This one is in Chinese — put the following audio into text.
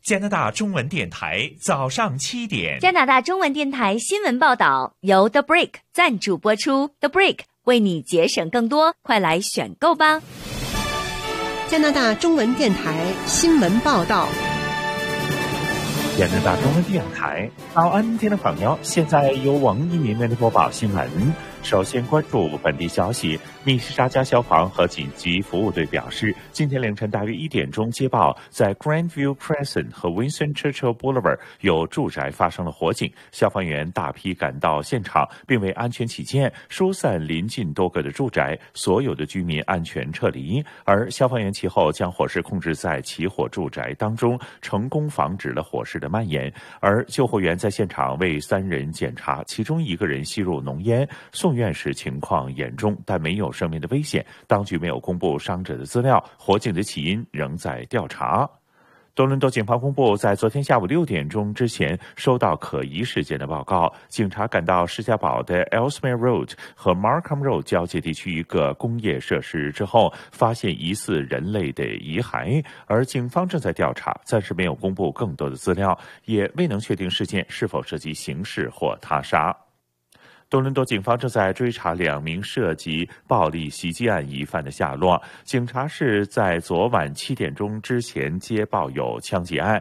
加拿大中文电台早上7点， 加拿大中文电台新闻报道由 The Break 赞助播出。The Break 为你节省更多，快来选购吧！ 加拿大中文电台新闻报道。 加拿大中文电台早安，听众朋友，现在由王一鸣为您播报新闻。首先关注本地消息，密西沙加消防和紧急服务队表示，今天凌晨大约1点钟接报，在 Grandview Crescent 和 Winston Churchill Boulevard 有住宅发生了火警，消防员大批赶到现场，并为安全起见疏散邻近多个的住宅，所有的居民安全撤离。而消防员其后将火势控制在起火住宅当中，成功防止了火势的蔓延。而救护员在现场为3人检查，其中1个人吸入浓烟，送院时情况严重，但没有生命的危险。当局没有公布伤者的资料，火警的起因仍在调查。多伦多警方公布，在昨天下午6点钟之前收到可疑事件的报告，警察赶到施嘉堡的 Ellesmere Road 和 Markham Road 交界地区一个工业设施之后，发现疑似人类的遗骸，而警方正在调查，暂时没有公布更多的资料，也未能确定事件是否涉及刑事或他杀。多伦多警方正在追查2名涉及暴力袭击案疑犯的下落。警察是在昨晚7点钟之前接报有枪击案，